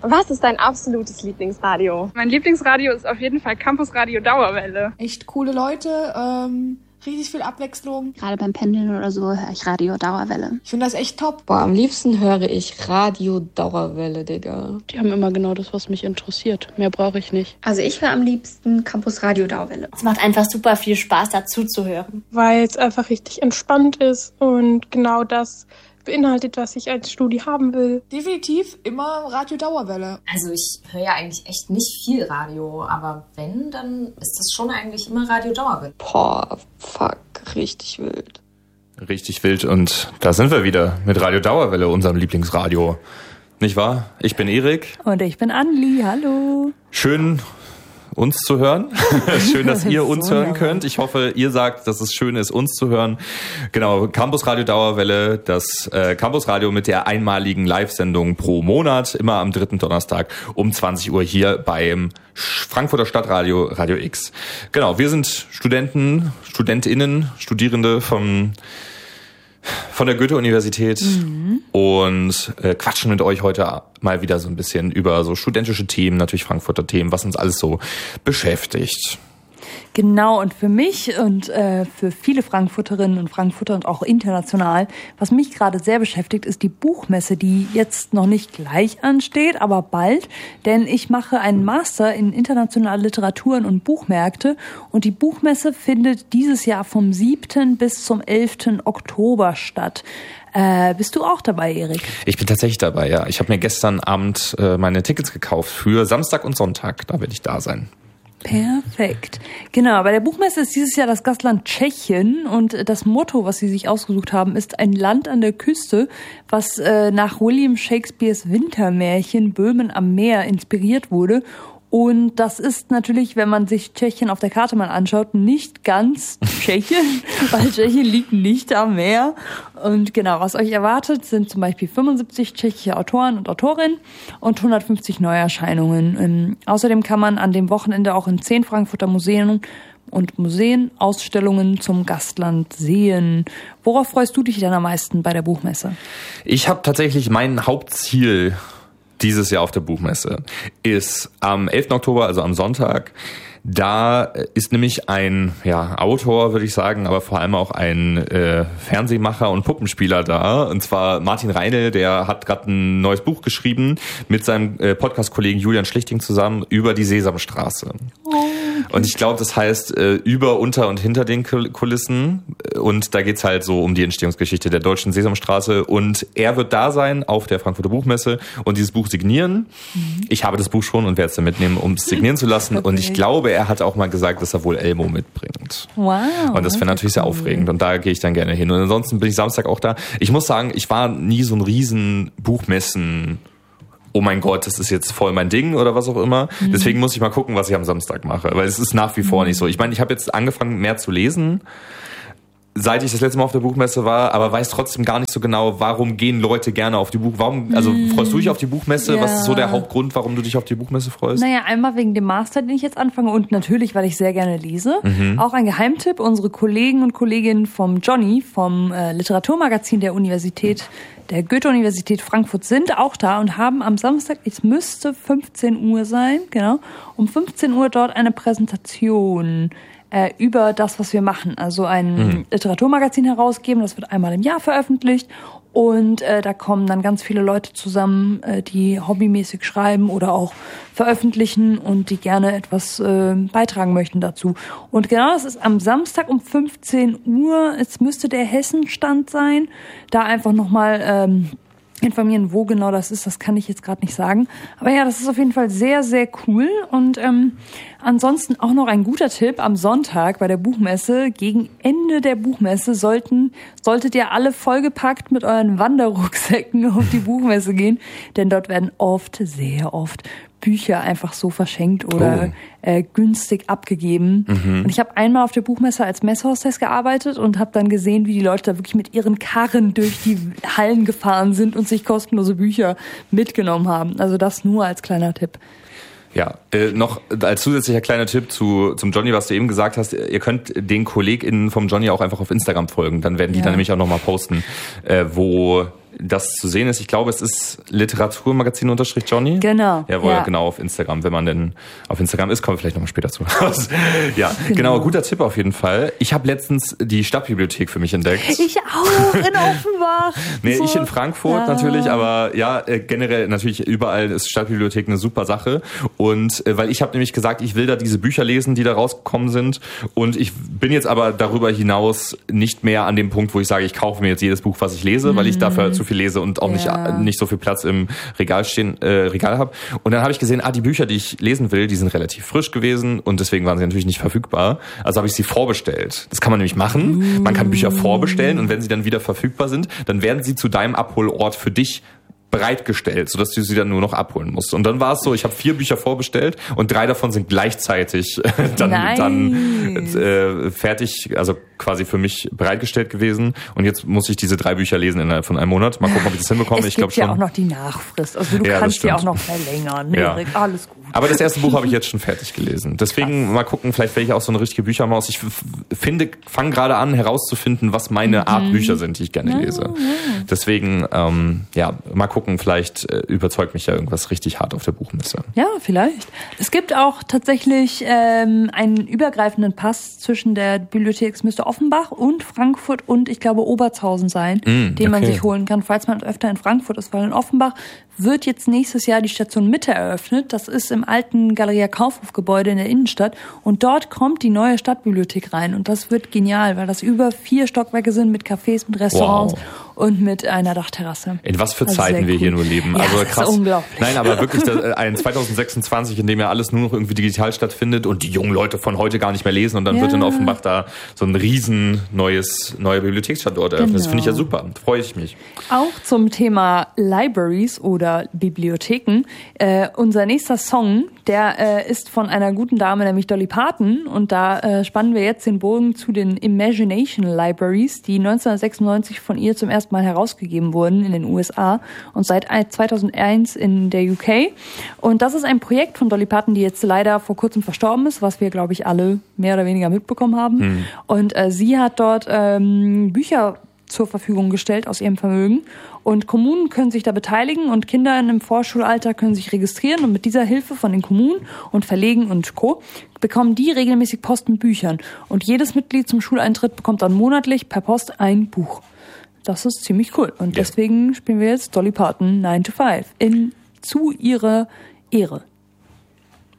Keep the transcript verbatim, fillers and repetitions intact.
Was ist dein absolutes Lieblingsradio? Mein Lieblingsradio ist auf jeden Fall Campus Radio Dauerwelle. Echt coole Leute, ähm, richtig viel Abwechslung. Gerade beim Pendeln oder so höre ich Radio Dauerwelle. Ich finde das echt top. Boah, am liebsten höre ich Radio Dauerwelle, Digga. Die haben immer genau das, was mich interessiert. Mehr brauche ich nicht. Also ich höre am liebsten Campus Radio Dauerwelle. Es macht einfach super viel Spaß, dazu zu hören. Weil es einfach richtig entspannt ist und genau das beinhaltet, was ich als Studi haben will. Definitiv immer Radio Dauerwelle. Also ich höre ja eigentlich echt nicht viel Radio, aber wenn, dann ist das schon eigentlich immer Radio Dauerwelle. Boah, fuck, richtig wild. Richtig wild und da sind wir wieder mit Radio Dauerwelle, unserem Lieblingsradio. Nicht wahr? Ich bin Erik. Und ich bin Anneli, hallo. Schön, uns zu hören. Schön, dass ihr uns so hören könnt. Ich hoffe, ihr sagt, dass es schön ist, uns zu hören. Genau, Campus Radio Dauerwelle, das äh, Campus Radio mit der einmaligen Live-Sendung pro Monat, immer am dritten Donnerstag um zwanzig Uhr hier beim Frankfurter Stadtradio, Radio X. Genau, wir sind Studenten, StudentInnen, Studierende vom von der Goethe-Universität mhm. und äh, quatschen mit euch heute mal wieder so ein bisschen über so studentische Themen, natürlich Frankfurter Themen, was uns alles so beschäftigt. Genau, und für mich und äh, für viele Frankfurterinnen und Frankfurter und auch international, was mich gerade sehr beschäftigt, ist die Buchmesse, die jetzt noch nicht gleich ansteht, aber bald, denn ich mache einen Master in internationale Literaturen und Buchmärkte und die Buchmesse findet dieses Jahr vom siebten bis zum elften Oktober statt. Äh, bist du auch dabei, Erik? Ich bin tatsächlich dabei, ja. Ich habe mir gestern Abend äh, meine Tickets gekauft für Samstag und Sonntag, da werde ich da sein. Perfekt. Genau, bei der Buchmesse ist dieses Jahr das Gastland Tschechien und das Motto, was sie sich ausgesucht haben, ist ein Land an der Küste, was äh, nach William Shakespeares Wintermärchen Böhmen am Meer inspiriert wurde. Und das ist natürlich, wenn man sich Tschechien auf der Karte mal anschaut, nicht ganz Tschechien, weil Tschechien liegt nicht am Meer. Und genau, was euch erwartet, sind zum Beispiel fünfundsiebzig tschechische Autoren und Autorinnen und hundertfünfzig Neuerscheinungen. Ähm, außerdem kann man an dem Wochenende auch in zehn Frankfurter Museen und Museen Ausstellungen zum Gastland sehen. Worauf freust du dich denn am meisten bei der Buchmesse? Ich habe tatsächlich mein Hauptziel dieses Jahr auf der Buchmesse ist am elften Oktober, also am Sonntag. Da ist nämlich ein ja, Autor, würde ich sagen, aber vor allem auch ein äh, Fernsehmacher und Puppenspieler da. Und zwar Martin Reinl, der hat gerade ein neues Buch geschrieben mit seinem äh, Podcast-Kollegen Julian Schlichting zusammen über die Sesamstraße. Oh, okay. Und ich glaube, das heißt äh, über, unter und hinter den Kulissen. Und da geht's halt so um die Entstehungsgeschichte der deutschen Sesamstraße. Und er wird da sein auf der Frankfurter Buchmesse und dieses Buch signieren. Mhm. Ich habe das Buch schon und werde es dann mitnehmen, um es signieren zu lassen. Okay. Und ich glaube, er hat auch mal gesagt, dass er wohl Elmo mitbringt. Wow. Und das wäre natürlich cool. Sehr aufregend. Und da gehe ich dann gerne hin. Und ansonsten bin ich Samstag auch da. Ich muss sagen, ich war nie so ein riesen Buchmessen, oh mein Gott, das ist jetzt voll mein Ding oder was auch immer. Mhm. Deswegen muss ich mal gucken, was ich am Samstag mache. Weil es ist nach wie vor mhm. nicht so. Ich meine, ich habe jetzt angefangen, mehr zu lesen, seit ich das letzte Mal auf der Buchmesse war, aber weiß trotzdem gar nicht so genau, warum gehen Leute gerne auf die Buch... Warum, also freust du dich auf die Buchmesse? Ja. Was ist so der Hauptgrund, warum du dich auf die Buchmesse freust? Naja, einmal wegen dem Master, den ich jetzt anfange und natürlich, weil ich sehr gerne lese. Mhm. Auch ein Geheimtipp, unsere Kollegen und Kolleginnen vom Johnny, vom äh, Literaturmagazin der Universität, der Goethe-Universität Frankfurt sind auch da und haben am Samstag, es müsste fünfzehn Uhr sein, genau, um fünfzehn Uhr dort eine Präsentation Äh, über das, was wir machen. Also ein mhm. Literaturmagazin herausgeben, das wird einmal im Jahr veröffentlicht und äh, da kommen dann ganz viele Leute zusammen, äh, die hobbymäßig schreiben oder auch veröffentlichen und die gerne etwas äh, beitragen möchten dazu. Und genau das ist am Samstag um fünfzehn Uhr, es müsste der Hessenstand sein, da einfach nochmal ähm, informieren, wo genau das ist, das kann ich jetzt gerade nicht sagen. Aber ja, das ist auf jeden Fall sehr, sehr cool. Und ähm, ansonsten auch noch ein guter Tipp. Am Sonntag bei der Buchmesse, gegen Ende der Buchmesse, sollten solltet ihr alle vollgepackt mit euren Wanderrucksäcken auf die Buchmesse gehen. Denn dort werden oft, sehr oft Bücher einfach so verschenkt oder oh. äh, günstig abgegeben. Mhm. Und ich habe einmal auf der Buchmesse als Messehostess gearbeitet und habe dann gesehen, wie die Leute da wirklich mit ihren Karren durch die Hallen gefahren sind und sich kostenlose Bücher mitgenommen haben. Also das nur als kleiner Tipp. Ja, äh, noch als zusätzlicher kleiner Tipp zu zum Johnny, was du eben gesagt hast, ihr könnt den KollegInnen vom Johnny auch einfach auf Instagram folgen, dann werden die ja. dann nämlich auch nochmal posten, äh, wo das zu sehen ist. Ich glaube, es ist Literaturmagazin-Johnny. Genau. Jawohl, ja. genau, auf Instagram. Wenn man denn auf Instagram ist, kommen wir vielleicht noch mal später zu. ja, genau. genau, guter Tipp auf jeden Fall. Ich habe letztens die Stadtbibliothek für mich entdeckt. Ich auch, in Offenbach. nee, so. ich in Frankfurt ja. natürlich, aber ja, generell natürlich überall ist Stadtbibliothek eine super Sache. Und äh, weil ich habe nämlich gesagt, ich will da diese Bücher lesen, die da rausgekommen sind. Und ich bin jetzt aber darüber hinaus nicht mehr an dem Punkt, wo ich sage, ich kaufe mir jetzt jedes Buch, was ich lese, mhm. weil ich dafür zu viel lese und auch ja. nicht nicht so viel Platz im Regal stehen äh, Regal habe. Und dann habe ich gesehen, ah, die Bücher, die ich lesen will, die sind relativ frisch gewesen und deswegen waren sie natürlich nicht verfügbar. Also habe ich sie vorbestellt. Das kann man nämlich machen. Mhm. Man kann Bücher vorbestellen und wenn sie dann wieder verfügbar sind, dann werden sie zu deinem Abholort für dich bereitgestellt, sodass du sie dann nur noch abholen musst. Und dann war es so, ich habe vier Bücher vorbestellt und drei davon sind gleichzeitig dann, nice. dann äh, fertig, also quasi für mich bereitgestellt gewesen. Und jetzt muss ich diese drei Bücher lesen innerhalb von einem Monat. Mal gucken, ob ich das hinbekomme. Es ich glaube schon. Ja auch noch die Nachfrist. Also du ja, kannst ja auch noch verlängern. Ja. Erik, alles gut. Aber das erste Buch habe ich jetzt schon fertig gelesen. Deswegen Krass. mal gucken, vielleicht werde ich auch so eine richtige Büchermaus. Ich finde, fange gerade an herauszufinden, was meine mhm. Art Bücher sind, die ich gerne lese. Ja, ja. Deswegen, ähm, ja, mal gucken. Vielleicht äh, überzeugt mich ja irgendwas richtig hart auf der Buchmesse. Ja, vielleicht. Es gibt auch tatsächlich ähm, einen übergreifenden Pass zwischen der Bibliothek. Es müsste Offenbach und Frankfurt und ich glaube Obertshausen sein, mm, den okay. man sich holen kann, falls man öfter in Frankfurt ist, weil in Offenbach wird jetzt nächstes Jahr die Station Mitte eröffnet. Das ist im alten Galeria Kaufhof-Gebäude in der Innenstadt. Und dort kommt die neue Stadtbibliothek rein. Und das wird genial, weil das über vier Stockwerke sind mit Cafés, mit Restaurants wow. und mit einer Dachterrasse. In was für also Zeiten wir cool. hier nur leben. Ja, also das krass. Ist unglaublich. Nein, aber wirklich das, ein zwanzig sechsundzwanzig, in dem ja alles nur noch irgendwie digital stattfindet und die jungen Leute von heute gar nicht mehr lesen. Und dann ja. wird in Offenbach da so ein riesen neues, neuer Bibliotheksstandort eröffnet. Genau. Das finde ich ja super. Da freue ich mich. Auch zum Thema Libraries oder Bibliotheken. Äh, unser nächster Song, der äh, ist von einer guten Dame, nämlich Dolly Parton. Und da äh, spannen wir jetzt den Bogen zu den Imagination Libraries, die neunzehnhundertsechsundneunzig von ihr zum ersten Mal herausgegeben wurden in den U S A und seit zweitausendeins in der U K. Und das ist ein Projekt von Dolly Parton, die jetzt leider vor kurzem verstorben ist, was wir, glaube ich, alle mehr oder weniger mitbekommen haben. Hm. Und äh, sie hat dort ähm, Bücher zur Verfügung gestellt aus ihrem Vermögen. Und Kommunen können sich da beteiligen und Kinder im Vorschulalter können sich registrieren und mit dieser Hilfe von den Kommunen und Verlegen und Co. bekommen die regelmäßig Post mit Büchern. Und jedes Mitglied zum Schuleintritt bekommt dann monatlich per Post ein Buch. Das ist ziemlich cool. Und deswegen spielen wir jetzt Dolly Parton nine to five in, zu ihrer Ehre.